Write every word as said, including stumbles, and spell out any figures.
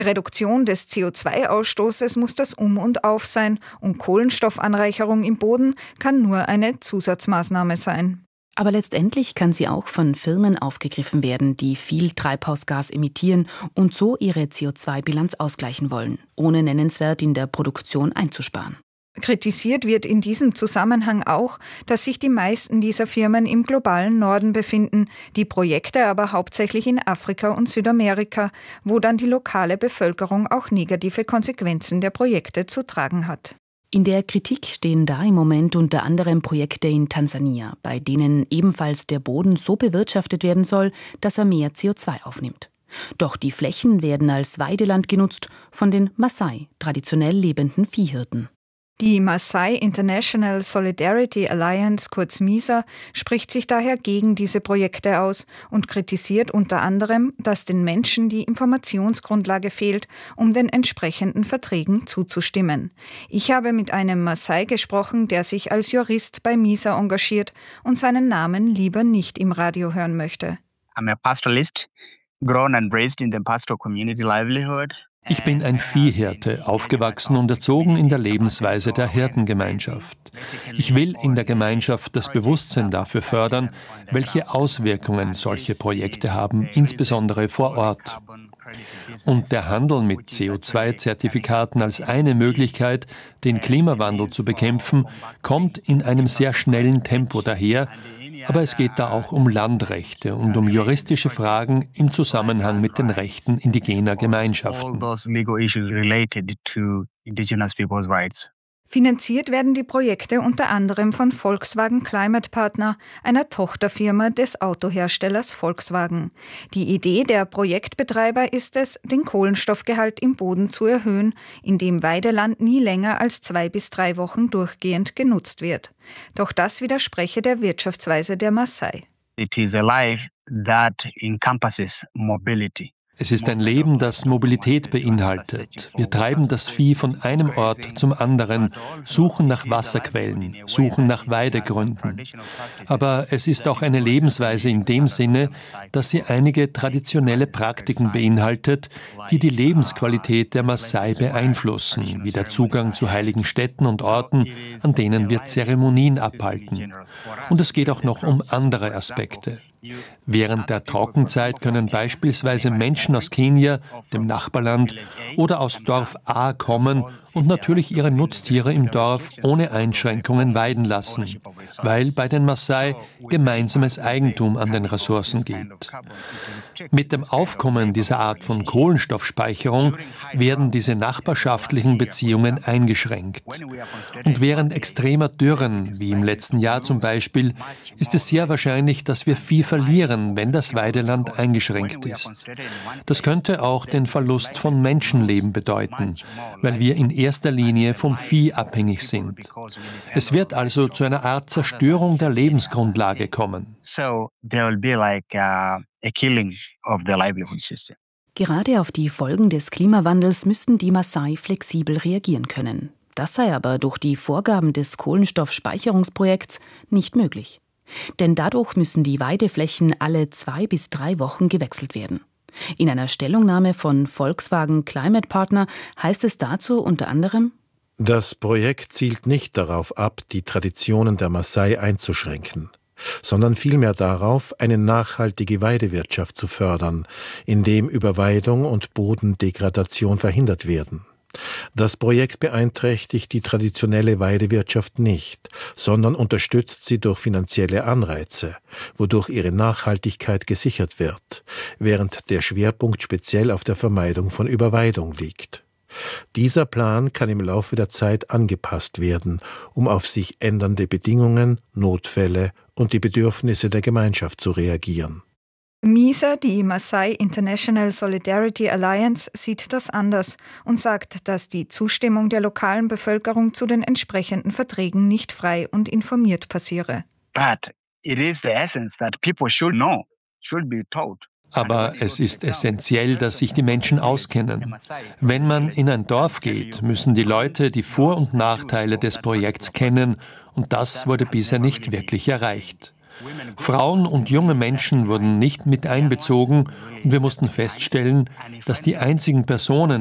Reduktion des C O zwei Ausstoßes muss das Um und Auf sein und Kohlenstoffanreicherung im Boden kann nur eine Zusatzmaßnahme sein. Aber letztendlich kann sie auch von Firmen aufgegriffen werden, die viel Treibhausgas emittieren und so ihre C O zwei Bilanz ausgleichen wollen, ohne nennenswert in der Produktion einzusparen. Kritisiert wird in diesem Zusammenhang auch, dass sich die meisten dieser Firmen im globalen Norden befinden, die Projekte aber hauptsächlich in Afrika und Südamerika, wo dann die lokale Bevölkerung auch negative Konsequenzen der Projekte zu tragen hat. In der Kritik stehen da im Moment unter anderem Projekte in Tansania, bei denen ebenfalls der Boden so bewirtschaftet werden soll, dass er mehr C O zwei aufnimmt. Doch die Flächen werden als Weideland genutzt von den Maasai, traditionell lebenden Viehhirten. Die Maasai International Solidarity Alliance, kurz MISA, spricht sich daher gegen diese Projekte aus und kritisiert unter anderem, dass den Menschen die Informationsgrundlage fehlt, um den entsprechenden Verträgen zuzustimmen. Ich habe mit einem Maasai gesprochen, der sich als Jurist bei MISA engagiert und seinen Namen lieber nicht im Radio hören möchte. I'm a pastoralist, grown and raised in the pastoral community livelihood. Ich bin ein Viehhirte, aufgewachsen und erzogen in der Lebensweise der Hirtengemeinschaft. Ich will in der Gemeinschaft das Bewusstsein dafür fördern, welche Auswirkungen solche Projekte haben, insbesondere vor Ort. Und der Handel mit C O zwei Zertifikaten als eine Möglichkeit, den Klimawandel zu bekämpfen, kommt in einem sehr schnellen Tempo daher. Aber es geht da auch um Landrechte und um juristische Fragen im Zusammenhang mit den Rechten indigener Gemeinschaften. Finanziert werden die Projekte unter anderem von Volkswagen Climate Partner, einer Tochterfirma des Autoherstellers Volkswagen. Die Idee der Projektbetreiber ist es, den Kohlenstoffgehalt im Boden zu erhöhen, indem Weideland nie länger als zwei bis drei Wochen durchgehend genutzt wird. Doch das widerspreche der Wirtschaftsweise der Maasai. It is a life that encompasses mobility. Es ist ein Leben, das Mobilität beinhaltet. Wir treiben das Vieh von einem Ort zum anderen, suchen nach Wasserquellen, suchen nach Weidegründen. Aber es ist auch eine Lebensweise in dem Sinne, dass sie einige traditionelle Praktiken beinhaltet, die die Lebensqualität der Maasai beeinflussen, wie der Zugang zu heiligen Städten und Orten, an denen wir Zeremonien abhalten. Und es geht auch noch um andere Aspekte. Während der Trockenzeit können beispielsweise Menschen aus Kenia, dem Nachbarland, oder aus Dorf A kommen und natürlich ihre Nutztiere im Dorf ohne Einschränkungen weiden lassen, weil bei den Maasai gemeinsames Eigentum an den Ressourcen gilt. Mit dem Aufkommen dieser Art von Kohlenstoffspeicherung werden diese nachbarschaftlichen Beziehungen eingeschränkt. Und während extremer Dürren, wie im letzten Jahr zum Beispiel, ist es sehr wahrscheinlich, dass wir Vieh verlieren, wenn das Weideland eingeschränkt ist. Das könnte auch den Verlust von Menschenleben bedeuten, weil wir in erster Linie vom Vieh abhängig sind. Es wird also zu einer Art Zerstörung der Lebensgrundlage kommen. Gerade auf die Folgen des Klimawandels müssten die Maasai flexibel reagieren können. Das sei aber durch die Vorgaben des Kohlenstoffspeicherungsprojekts nicht möglich. Denn dadurch müssen die Weideflächen alle zwei bis drei Wochen gewechselt werden. In einer Stellungnahme von Volkswagen Climate Partner heißt es dazu unter anderem: Das Projekt zielt nicht darauf ab, die Traditionen der Maasai einzuschränken, sondern vielmehr darauf, eine nachhaltige Weidewirtschaft zu fördern, indem Überweidung und Bodendegradation verhindert werden. Das Projekt beeinträchtigt die traditionelle Weidewirtschaft nicht, sondern unterstützt sie durch finanzielle Anreize, wodurch ihre Nachhaltigkeit gesichert wird, während der Schwerpunkt speziell auf der Vermeidung von Überweidung liegt. Dieser Plan kann im Laufe der Zeit angepasst werden, um auf sich ändernde Bedingungen, Notfälle und die Bedürfnisse der Gemeinschaft zu reagieren. MISA, die Maasai International Solidarity Alliance, sieht das anders und sagt, dass die Zustimmung der lokalen Bevölkerung zu den entsprechenden Verträgen nicht frei und informiert passiere. But it is the essence that people should know, should be told. Aber es ist essentiell, dass sich die Menschen auskennen. Wenn man in ein Dorf geht, müssen die Leute die Vor- und Nachteile des Projekts kennen, und das wurde bisher nicht wirklich erreicht. Frauen und junge Menschen wurden nicht mit einbezogen und wir mussten feststellen, dass die einzigen Personen,